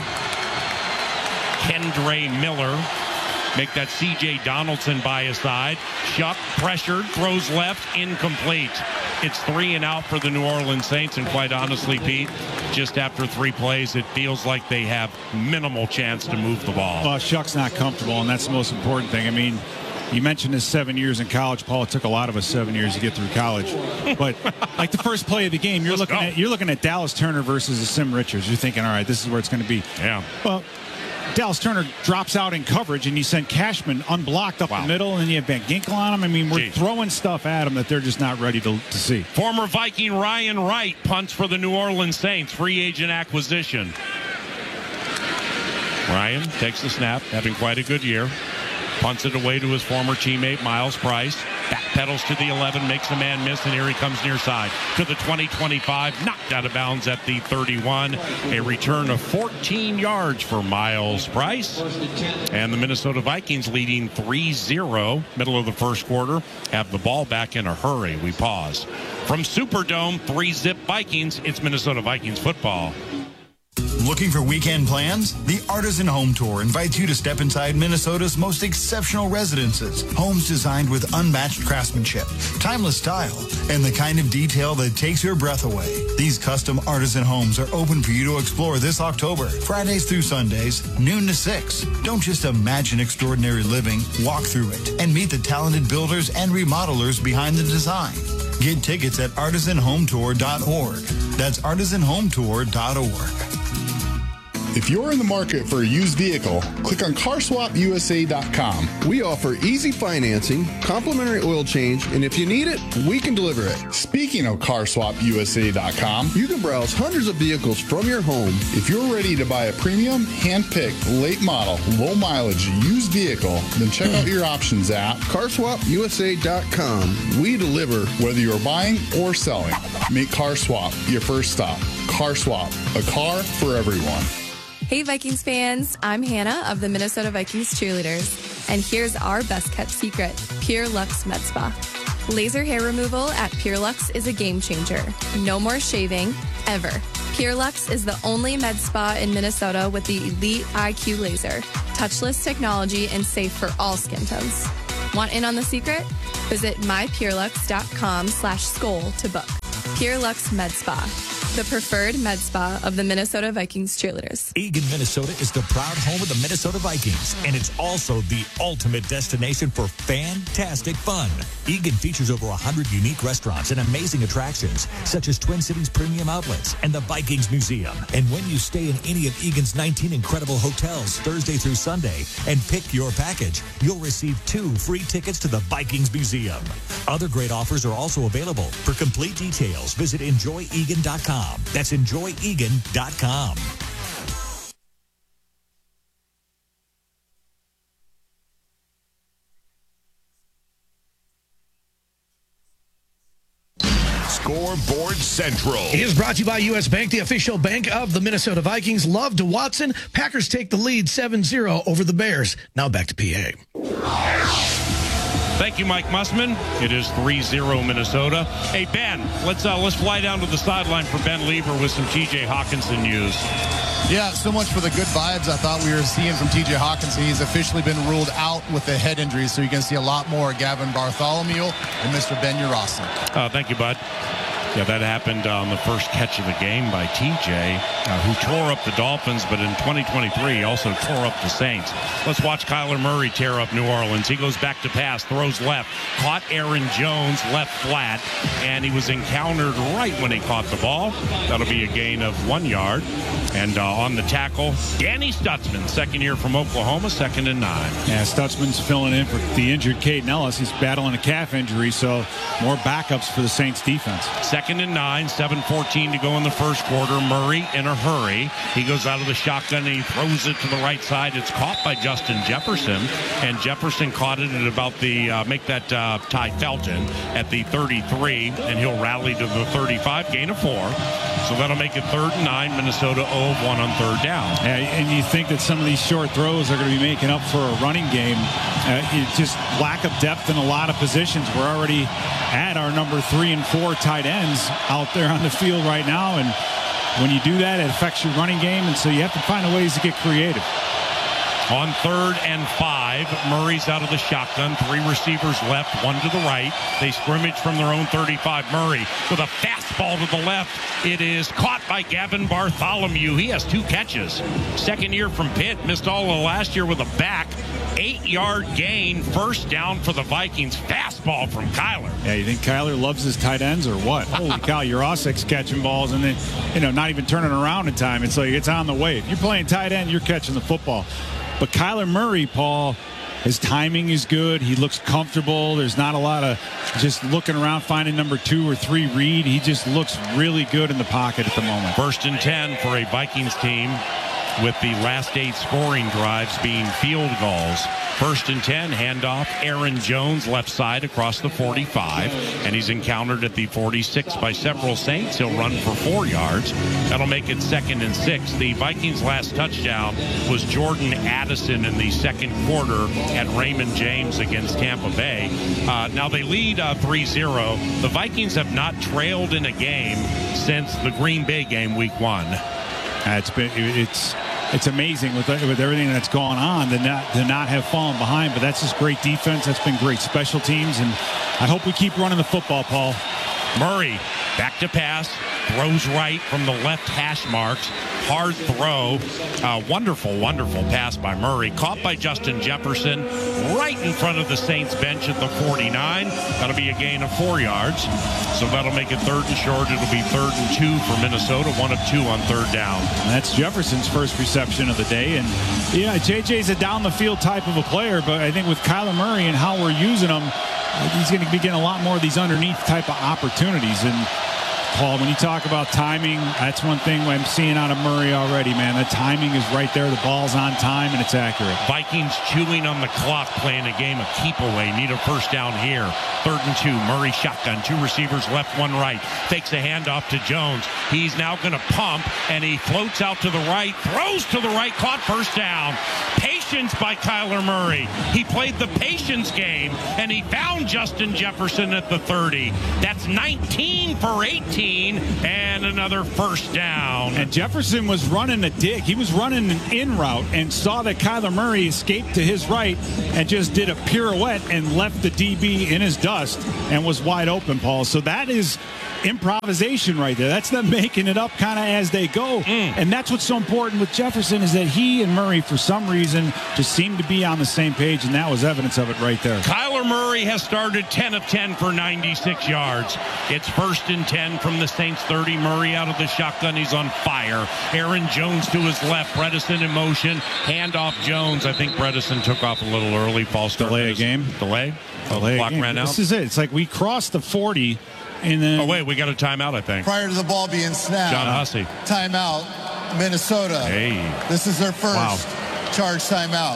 Kendre Miller, make that C.J. Donaldson by his side. Shuck, pressured, throws left, incomplete. It's 3 and out for the New Orleans Saints, and quite honestly, Pete, just after 3 plays, it feels like they have minimal chance to move the ball. Well, Shuck's not comfortable, and that's the most important thing. I mean, you mentioned his 7 years in college, Paul. It took a lot of us 7 years to get through college. But like the first play of the game, you're looking at Dallas Turner versus Sim Richards. You're thinking, all right, this is where it's going to be. Yeah. Well, Dallas Turner drops out in coverage, and you send Cashman unblocked up the middle, and you have Van Ginkel on him. I mean, we're throwing stuff at him that they're just not ready to see. Former Viking Ryan Wright punts for the New Orleans Saints, free agent acquisition. Ryan takes the snap, having quite a good year. Punts it away to his former teammate, Miles Price. Backpedals to the 11, makes a man miss, and here he comes near side to the 20-25, knocked out of bounds at the 31. A return of 14 yards for Miles Price. And the Minnesota Vikings leading 3-0, middle of the first quarter, have the ball back in a hurry. We pause. From Superdome, 3-zip Vikings, it's Minnesota Vikings football. Looking for weekend plans? The Artisan Home Tour invites you to step inside Minnesota's most exceptional residences. Homes designed with unmatched craftsmanship, timeless style, and the kind of detail that takes your breath away. These custom Artisan homes are open for you to explore this October, Fridays through Sundays, noon to 6. Don't just imagine extraordinary living, walk through it, and meet the talented builders and remodelers behind the design. Get tickets at artisanhometour.org. That's artisanhometour.org. If you're in the market for a used vehicle, click on CarSwapUSA.com. We offer easy financing, complimentary oil change, and if you need it, we can deliver it. Speaking of CarSwapUSA.com, you can browse hundreds of vehicles from your home. If you're ready to buy a premium, hand-picked, late model, low mileage used vehicle, then check out your options at CarSwapUSA.com. We deliver. Whether you're buying or selling, make CarSwap your first stop. CarSwap, a car for everyone. Hey Vikings fans, I'm Hannah of the Minnesota Vikings cheerleaders, and here's our best kept secret, Pure Lux Med Spa. Laser hair removal at Pure Lux is a game changer. No more shaving, ever. Pure Lux is the only med spa in Minnesota with the elite IQ laser, touchless technology, and safe for all skin tones. Want in on the secret? Visit mypurelux.com/skol to book. Pure Lux Med Spa, the preferred med spa of the Minnesota Vikings cheerleaders. Eagan, Minnesota is the proud home of the Minnesota Vikings, and it's also the ultimate destination for fantastic fun. Eagan features over 100 unique restaurants and amazing attractions, such as Twin Cities Premium Outlets and the Vikings Museum. And when you stay in any of Eagan's 19 incredible hotels Thursday through Sunday and pick your package, you'll receive 2 free tickets to the Vikings Museum. Other great offers are also available. For complete details, visit enjoyegan.com. That's enjoyegan.com. Scoreboard Central is brought to you by U.S. Bank, the official bank of the Minnesota Vikings. Love to Watson. Packers take the lead 7-0 over the Bears. Now back to PA. Thank you, Mike Mussman. It is 3-0 Minnesota. Hey, Ben, let's fly down to the sideline for Ben Lever with some T.J. Hawkinson news. Yeah, so much for the good vibes I thought we were seeing from T.J. Hawkinson. He's officially been ruled out with a head injury, so you can see a lot more Gavin Bartholomew and Mr. Ben Urasa. Thank you, bud. Yeah, that happened on the first catch of the game by TJ, who tore up the Dolphins, but in 2023 also tore up the Saints. Let's watch Kyler Murray tear up New Orleans. He goes back to pass, throws left, caught Aaron Jones left flat, and he was encountered right when he caught the ball. That'll be a gain of 1 yard. And on the tackle, Danny Stutzman, second year from Oklahoma, 2nd and 9. Yeah, Stutzman's filling in for the injured Caden Ellis. He's battling a calf injury, so more backups for the Saints defense. 2nd and 9, 7:14 to go in the first quarter. Murray in a hurry. He goes out of the shotgun and he throws it to the right side. It's caught by Justin Jefferson, and Jefferson caught it at about the, Ty Felton at the 33, and he'll rally to the 35, gain of 4. So that'll make it 3rd and 9, Minnesota 0-1 on 3rd down. Yeah, and you think that some of these short throws are going to be making up for a running game. It's just lack of depth in a lot of positions. We're already at our number 3 and 4 tight ends out there on the field right now, and when you do that, it affects your running game, and so you have to find ways to get creative. On 3rd and 5, Murray's out of the shotgun. 3 receivers left, 1 to the right. They scrimmage from their own 35. Murray with a fastball to the left. It is caught by Gavin Bartholomew. He has 2 catches. Second year from Pitt, missed all of last year with a back. 8-yard gain, first down for the Vikings. Fastball from Kyler. Yeah, you think Kyler loves his tight ends or what? Holy cow, Urasic's catching balls and then, not even turning around in time. It's like it's on the way. If you're playing tight end, you're catching the football. But Kyler Murray, Paul, his timing is good. He looks comfortable. There's not a lot of just looking around, finding number 2 or 3 read. He just looks really good in the pocket at the moment. 1st and 10 for a Vikings team, with the last 8 scoring drives being field goals. 1st and 10, handoff, Aaron Jones left side across the 45, and he's encountered at the 46 by several Saints. He'll run for 4 yards. That'll make it 2nd and 6. The Vikings' last touchdown was Jordan Addison in the second quarter at Raymond James against Tampa Bay. Now they lead 3-0. The Vikings have not trailed in a game since the Green Bay game week 1. It's amazing with everything that's gone on to not have fallen behind, but that's just great defense. That's been great special teams, and I hope we keep running the football, Paul. Murray Back to pass. Throws right from the left hash marks. Hard throw. Wonderful, wonderful pass by Murray. Caught by Justin Jefferson right in front of the Saints bench at the 49. That'll be a gain of 4 yards. So that'll make it 3rd and short. It'll be 3rd and 2 for Minnesota. 1 of 2 on 3rd down. And that's Jefferson's first reception of the day. And yeah, JJ's a down the field type of a player, but I think with Kyler Murray and how we're using him, he's going to be getting a lot more of these underneath type of opportunities. And Paul, when you talk about timing, that's one thing I'm seeing out of Murray already, man. The timing is right there. The ball's on time, and it's accurate. Vikings chewing on the clock, playing a game of keep away. Need a first down here. 3rd and 2. Murray shotgun. 2 receivers left, 1 right. Fakes a handoff to Jones. He's now going to pump, and he floats out to the right. Throws to the right. Caught first down. Patience by Kyler Murray. He played the patience game, and he found Justin Jefferson at the 30. That's 19 for 18. And another first down. And Jefferson was running a dig. He was running an in route and saw that Kyler Murray escaped to his right and just did a pirouette and left the DB in his dust and was wide open, Paul. So that is improvisation right there. That's them making it up kind of as they go. And that's what's so important with Jefferson is that he and Murray, for some reason, just seem to be on the same page, and that was evidence of it right there. Kyler Murray has started 10 of 10 for 96 yards. It's 1st and 10 from the Saints 30. Murray out of the shotgun. He's on fire. Aaron Jones to his left. Bredesen in motion. Handoff Jones. I think Bredesen took off a little early. False start. Delay a game. Delay. Delay clock game. ran out. This is it. It's like we crossed the 40. And then, oh, wait, we got a timeout, I think. Prior to the ball being snapped. John Hussey. Timeout, Minnesota. Hey. This is their first charge timeout.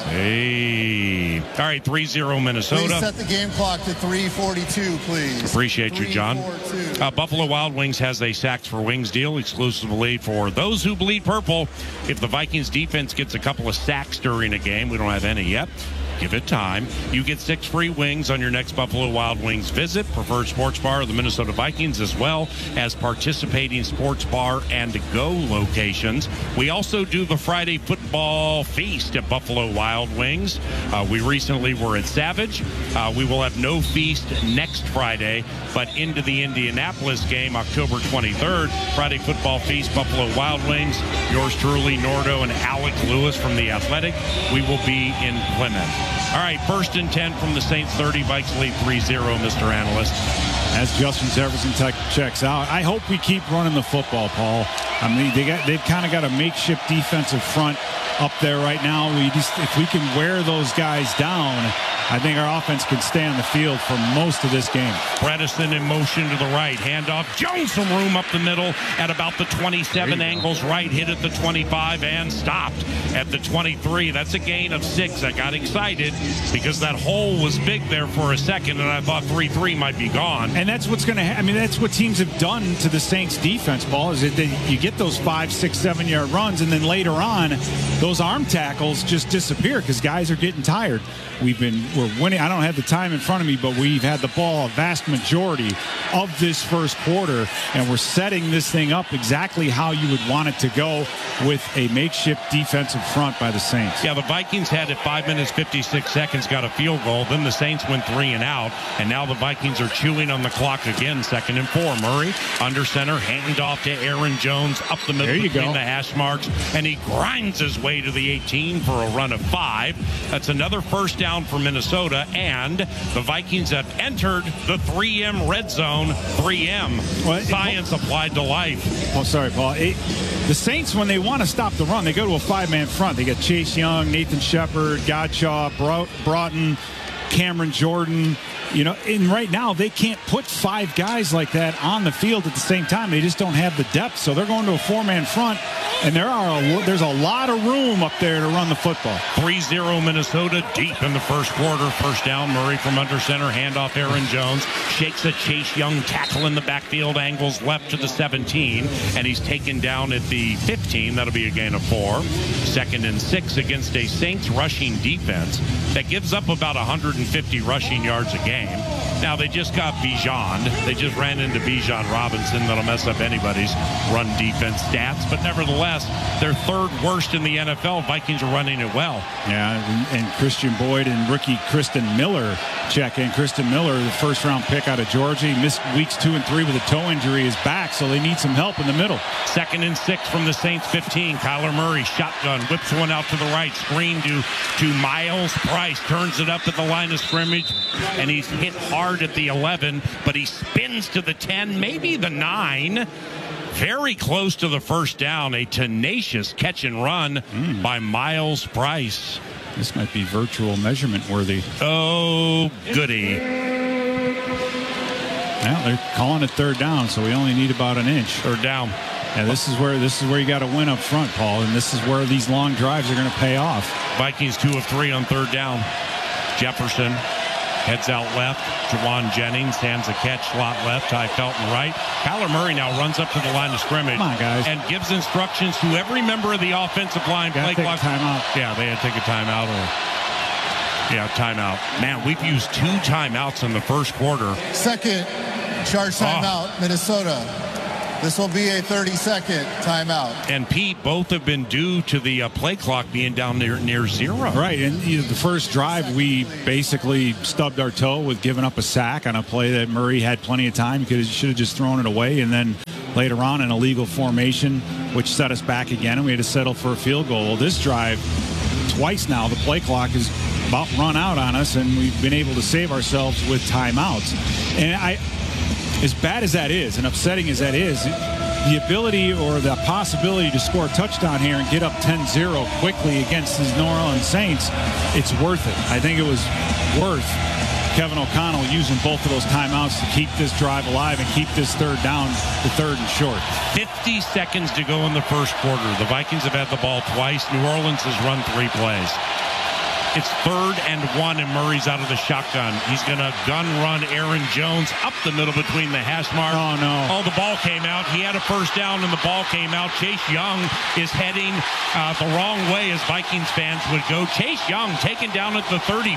Hey. All right, 3-0 Minnesota. Please set the game clock to 3:42, please. Appreciate you, John. Buffalo Wild Wings has a Sacks for Wings deal exclusively for those who bleed purple. If the Vikings defense gets a couple of sacks during a game, we don't have any yet. Give it time. You get 6 free wings on your next Buffalo Wild Wings visit. Preferred sports bar of the Minnesota Vikings, as well as participating sports bar and go locations. We also do the Friday football feast at Buffalo Wild Wings. We recently were at Savage. We will have no feast next Friday, but into the Indianapolis game, October 23rd, Friday football feast, Buffalo Wild Wings. Yours truly, Nordo and Alec Lewis from The Athletic. We will be in Plymouth. All right, 1st and 10 from the Saints 30. Vikes lead 3-0, Mr. Analyst. As Justin Jefferson checks out, I hope we keep running the football, Paul. I mean, they've kind of got a makeshift defensive front up there right now. If we can wear those guys down, I think our offense can stay on the field for most of this game. Bredesen in motion to the right. Handoff. Jones some room up the middle at about the 27. Angles right. Hit at the 25 and stopped at the 23. That's a gain of 6. I got excited because that hole was big there for a second, and I thought 3-3 might be gone. And that's what's going to I mean, that's what teams have done to the Saints defense, Paul, is that you get those 5, 6, 7-yard runs, and then later on, those arm tackles just disappear because guys are getting tired. We're winning. I don't have the time in front of me, but we've had the ball a vast majority of this first quarter, and we're setting this thing up exactly how you would want it to go with a makeshift defensive front by the Saints. Yeah, the Vikings had at 5 minutes, 56 seconds, got a field goal. Then the Saints went 3 and out, and now the Vikings are chewing on the clock again, 2nd and 4. Murray under center, handoff to Aaron Jones up the middle between the hash marks, and he grinds his way to the 18 for a run of 5. That's another first down for Minnesota, and the Vikings have entered the 3M red zone. 3M. Science applied to life. Oh, sorry, Paul. The Saints, when they want to stop the run, they go to a 5-man front. They got Chase Young, Nathan Shepard, Godshaw, Broughton, Cameron Jordan. You know, and right now they can't put 5 guys like that on the field at the same time. They just don't have the depth, so they're going to a 4-man front, and there's a lot of room up there to run the football. 3-0 Minnesota deep in the first quarter. First down, Murray from under center, handoff Aaron Jones. Shakes a Chase Young tackle in the backfield, angles left to the 17, and he's taken down at the 15. That'll be a gain of 4. 2nd and 6 against a Saints rushing defense that gives up about 150 rushing yards a game. Now, they just got Bijan. They just ran into Bijan Robinson. That'll mess up anybody's run defense stats. But nevertheless, they're third worst in the NFL. Vikings are running it well. Yeah, and Christian Boyd and rookie Kristen Miller check in. Kristen Miller, the first-round pick out of Georgia. He missed weeks 2 and 3 with a toe injury, is back, so they need some help in the middle. 2nd and 6 from the Saints 15. Kyler Murray, shotgun, whips one out to the right. Screen to Miles Price. Turns it up at the line of scrimmage, and he's hit hard at the 11, but he spins to the 10, maybe the 9. Very close to the first down. A tenacious catch and run by Miles Price. This might be virtual measurement worthy. Oh, goody. Well, they're calling it third down, so we only need about an inch. Third down. Yeah, this is where you got to win up front, Paul, and this is where these long drives are going to pay off. Vikings 2 of 3 on third down. Jefferson heads out left. Jawan Jennings hands a catch, slot left. Ty Felton right. Kyler Murray now runs up to the line of scrimmage. Come on, guys. And gives instructions to every member of the offensive line. Play clock. Timeout. Yeah, they had to take a timeout. Timeout. Man, we've used 2 timeouts in the first quarter. Second charge timeout, Minnesota. This will be a 30-second timeout. And Pete, both have been due to the play clock being down near zero. Right, and the first drive, we basically stubbed our toe with giving up a sack on a play that Murray had plenty of time. He should have just thrown it away, and then later on an illegal formation, which set us back again, and we had to settle for a field goal. Well, this drive, twice now, the play clock is about run out on us, and we've been able to save ourselves with timeouts. And as bad as that is and upsetting as that is, the ability or the possibility to score a touchdown here and get up 10-0 quickly against the New Orleans Saints, it's worth it. I think it was worth Kevin O'Connell using both of those timeouts to keep this drive alive and keep this third down to third and short. 50 seconds to go in the first quarter. The Vikings have had the ball twice. New Orleans has run 3 plays. It's 3rd and 1, and Murray's out of the shotgun. He's going to gun run Aaron Jones up the middle between the hash marks. Oh, no. Oh, the ball came out. He had a first down, and the ball came out. Chase Young is heading the wrong way, as Vikings fans would go. Chase Young taken down at the 35.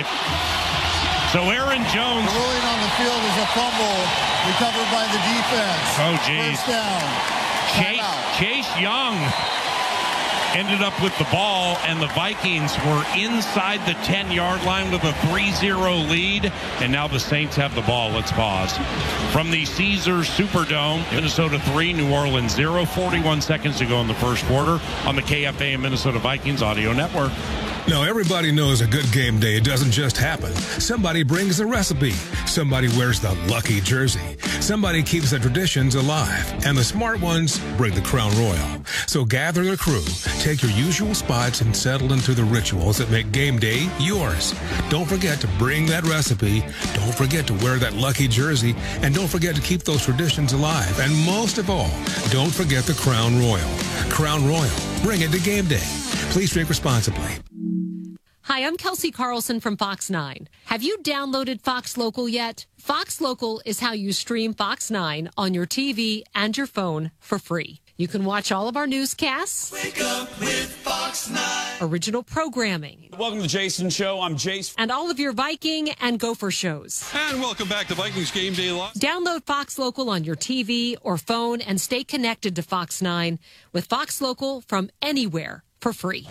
So Aaron Jones. The ruling on the field is a fumble recovered by the defense. Oh, geez. First down. Chase Young ended up with the ball, and the Vikings were inside the 10-yard line with a 3-0 lead, and now the Saints have the ball. Let's pause. From the Caesars Superdome, Minnesota 3, New Orleans 0, 41 seconds to go in the first quarter on the KFA and Minnesota Vikings Audio Network. Now, everybody knows a good game day doesn't just happen. Somebody brings the recipe. Somebody wears the lucky jersey. Somebody keeps the traditions alive. And the smart ones bring the Crown Royal. So gather the crew, take your usual spots, and settle into the rituals that make game day yours. Don't forget to bring that recipe. Don't forget to wear that lucky jersey. And don't forget to keep those traditions alive. And most of all, don't forget the Crown Royal. Crown Royal. Bring it to game day. Please drink responsibly. Hi, I'm Kelsey Carlson from Fox 9. Have you downloaded Fox Local yet? Fox Local is how you stream Fox 9 on your TV and your phone for free. You can watch all of our newscasts. Wake up with Fox 9. Original programming. Welcome to the Jason Show. I'm Jason. And all of your Viking and Gopher shows. And welcome back to Vikings Game Day Live. Download Fox Local on your TV or phone and stay connected to Fox 9 with Fox Local from anywhere for free.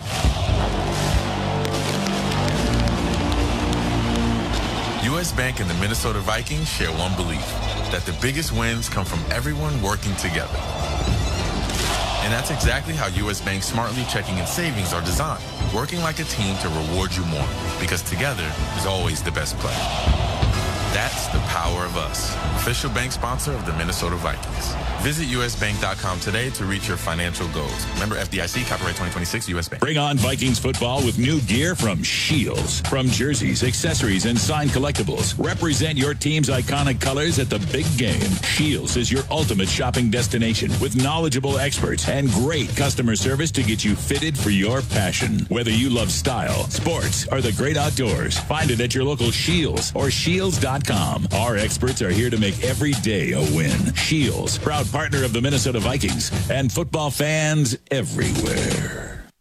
U.S. Bank and the Minnesota Vikings share one belief, that the biggest wins come from everyone working together. And that's exactly how U.S. Bank's Smartly Checking and Savings are designed, working like a team to reward you more, because together is always the best play. That's the power of us, official bank sponsor of the Minnesota Vikings. Visit usbank.com today to reach your financial goals. Member FDIC, copyright 2026, U.S. Bank. Bring on Vikings football with new gear from Shields. From jerseys, accessories, and signed collectibles, represent your team's iconic colors at the big game. Shields is your ultimate shopping destination with knowledgeable experts and great customer service to get you fitted for your passion. Whether you love style, sports, or the great outdoors, find it at your local Shields or Shields.com. Our experts are here to make every day a win. Shields, proud partner of the Minnesota Vikings and football fans everywhere.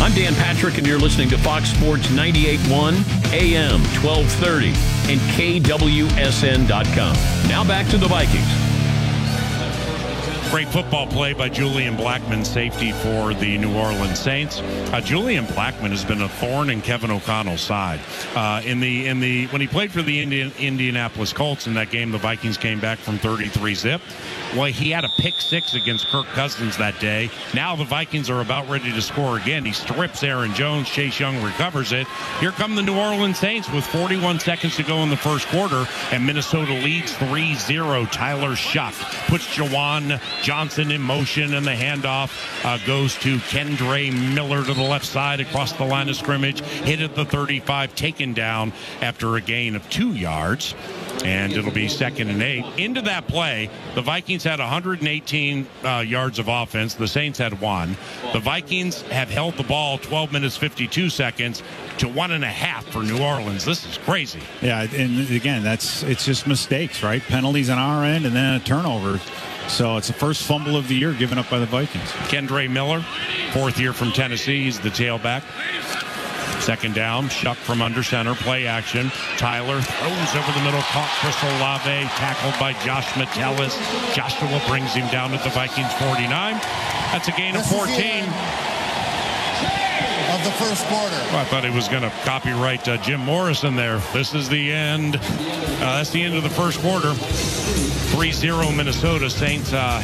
I'm Dan Patrick, and you're listening to Fox Sports 98.1, AM 1230, and KWSN.com. Now back to the Vikings. Great football play by Julian Blackmon, safety for the New Orleans Saints. Julian Blackmon has been a thorn in Kevin O'Connell's side. When he played for the Indianapolis Colts in that game, the Vikings came back from 33-zip. Well, he had a pick six against Kirk Cousins that day. Now the Vikings are about ready to score again. He strips Aaron Jones. Chase Young recovers it. Here come the New Orleans Saints with 41 seconds to go in the first quarter, and Minnesota leads 3-0. Tyler Shuck puts Jawan Johnson in motion, and the handoff goes to Kendre Miller to the left side across the line of scrimmage. Hit at the 35, taken down after a gain of 2 yards. And it'll be 2nd and 8. Into that play, the Vikings had 118 yards of offense. The Saints had 1. The Vikings have held the ball 12 minutes, 52 seconds to 1.5 for New Orleans. This is crazy. Yeah, and again, it's just mistakes, right? Penalties on our end and then a turnover. So it's the first fumble of the year given up by the Vikings. Kendre Miller, 4th year from Tennessee. He's the tailback. 2nd down, Shuck from under center, play action. Tyler throws over the middle, caught Chris Olave, tackled by Josh Metellus. Joshua brings him down at the Vikings 49. That's a gain of 14. Of the first quarter. Well, I thought he was going to copyright Jim Morrison there. This is the end. That's the end of the first quarter. 3-0 Minnesota. Saints